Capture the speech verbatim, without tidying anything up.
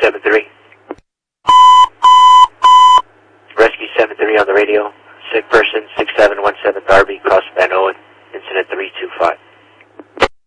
seven three. Rescue seven three on the radio. Sick person, six seven one seven Darby, cross Van Owen.